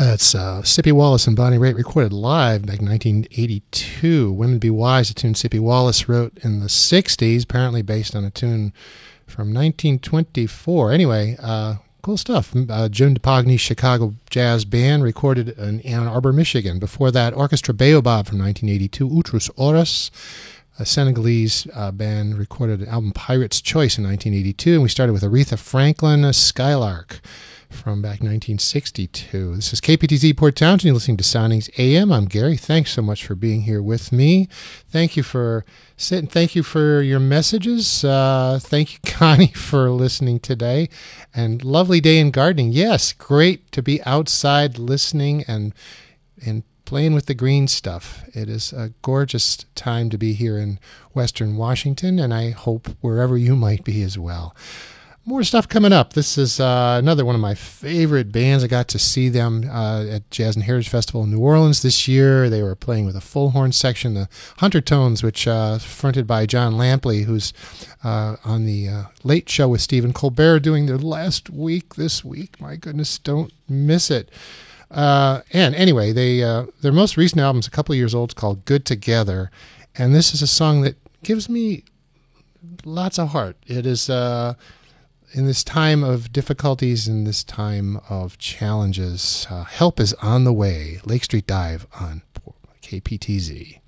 That's Sippy Wallace and Bonnie Raitt, recorded live back in 1982. Women Be Wise, a tune Sippy Wallace wrote in the 60s, apparently based on a tune from 1924. Anyway, cool stuff. Jim DePogny's Chicago Jazz Band, recorded in Ann Arbor, Michigan. Before that, Orchestra Baobab from 1982, Outrus Horas, a Senegalese band, recorded an album Pirate's Choice in 1982. And we started with Aretha Franklin, a Skylark, from back 1962. This is KPTZ Port Townsend. You're listening to Soundings AM. I'm Gary. Thanks so much for being here with me. Thank you for sitting. Thank you for your messages. Thank you, Connie, for listening today. And lovely day in gardening. Yes, great to be outside listening and playing with the green stuff. It is a gorgeous time to be here in Western Washington, and I hope wherever you might be as well. More stuff coming up. This is another one of my favorite bands. I got to see them at Jazz and Heritage Festival in New Orleans this year. They were playing with a full horn section, the Hunter Tones, which fronted by John Lampley, who's on the Late Show with Stephen Colbert, doing their last week this week. My goodness, don't miss it. And anyway, their most recent album's a couple of years old. It's called Good Together, and this is a song that gives me lots of heart. It is in this time of difficulties, in this time of challenges, help is on the way. Lake Street Dive on KPTZ.